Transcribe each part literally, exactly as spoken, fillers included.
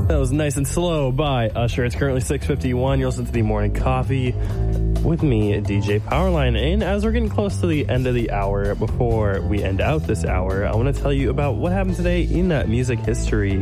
That was Nice and Slow by Usher. It's currently six fifty-one. You're listening to the Morning Coffee with me, D J Powerline. And as we're getting close to the end of the hour, before we end out this hour, I want to tell you about what happened today in uh, music history.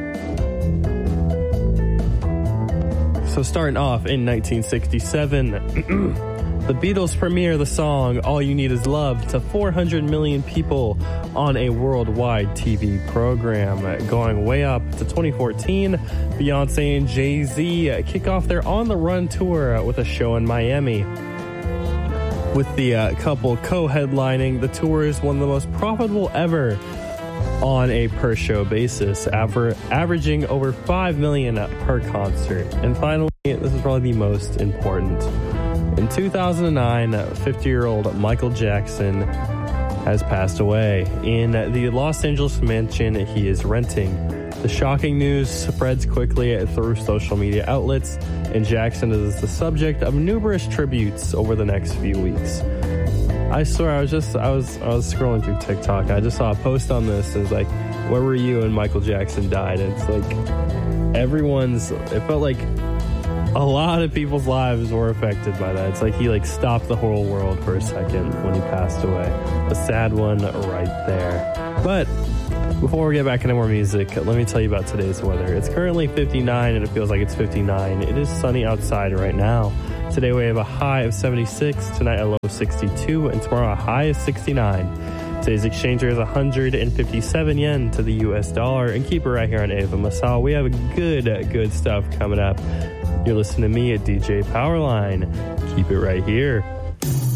So starting off in nineteen sixty-seven, the Beatles premiere the song All You Need Is Love to four hundred million people on a worldwide T V program. Going way up to twenty fourteen, Beyonce and Jay-Z kick off their On the Run tour with a show in Miami. With the uh, couple co-headlining, the tour is one of the most profitable ever on a per-show basis, aver- averaging over five million dollars per concert. And finally, this is probably the most important. In two thousand nine, fifty-year-old Michael Jackson has passed away. In the Los Angeles mansion he is renting, the shocking news spreads quickly through social media outlets, and Jackson is the subject of numerous tributes over the next few weeks. I swear, I was just, I was, I was scrolling through TikTok. I just saw a post on this. It was like, where were you when Michael Jackson died? And it's like, everyone's, it felt like a lot of people's lives were affected by that. It's like he like stopped the whole world for a second when he passed away. A sad one right there. But before we get back into more music, let me tell you about today's weather. It's currently fifty-nine and it feels like it's fifty-nine. It is sunny outside right now. Today we have a high of seventy-six, tonight a low of sixty-two, and tomorrow a high of sixty-nine. Today's exchange rate is one hundred fifty-seven yen to the U S dollar. And keep it right here on A F M Masal. We have good, good stuff coming up. You're listening to me at D J Powerline. Keep it right here.